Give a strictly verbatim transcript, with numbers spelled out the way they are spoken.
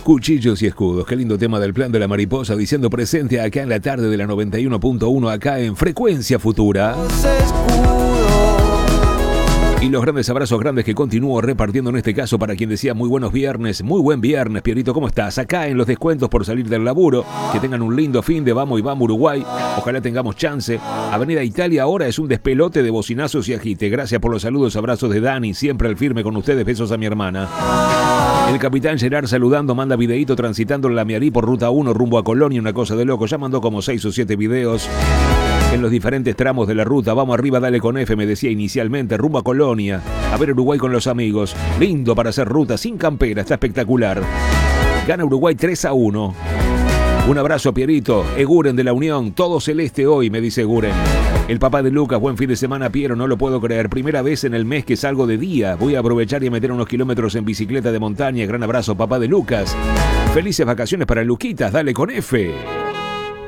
Cuchillos y escudos, qué lindo tema del Plan de la Mariposa, diciendo presente acá en la tarde de la noventa y uno punto uno, acá en Frecuencia Futura. Y los grandes abrazos grandes que continúo repartiendo en este caso para quien decía muy buenos viernes, muy buen viernes, Pierito, ¿cómo estás? Acá en los descuentos por salir del laburo, que tengan un lindo fin de vamos y vamos Uruguay, ojalá tengamos chance. Avenida Italia ahora es un despelote de bocinazos y agite. Gracias por los saludos, abrazos de Dani, siempre al firme con ustedes, besos a mi hermana. El capitán Gerard saludando, manda videíto transitando en la Miarí por ruta uno rumbo a Colonia, una cosa de loco, ya mandó como seis o siete videos. En los diferentes tramos de la ruta, vamos arriba, dale con F, me decía inicialmente, rumbo a Colonia, a ver Uruguay con los amigos. Lindo para hacer ruta, sin campera, está espectacular. Gana Uruguay tres a uno. Un abrazo, Pierito. Eguren de la Unión, todo celeste hoy, me dice Eguren. El papá de Lucas, buen fin de semana, Piero, no lo puedo creer. Primera vez en el mes que salgo de día. Voy a aprovechar y a meter unos kilómetros en bicicleta de montaña. Gran abrazo, papá de Lucas. Felices vacaciones para Luquitas, dale con F.